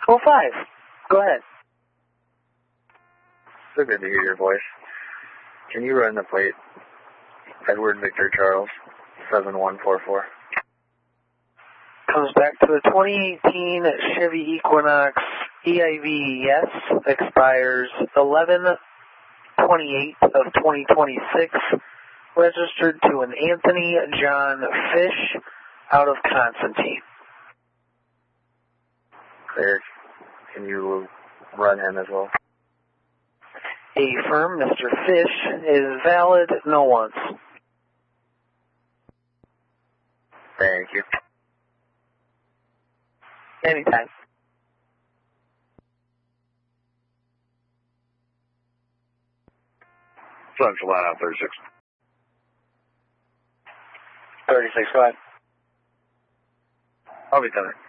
05. Go ahead. So good to hear your voice. Can you run the plate? Edward Victor Charles, 7144. Comes back to the 2018 Chevy Equinox EIV, yes. Expires 11/28 of 2026. Registered to an Anthony John Fish out of Constantine. Clear. Can you run him as well? Affirm, Mr. Fish is valid, no once. Thank you. Anytime. Central line out 36. 36, go ahead. I'll be done.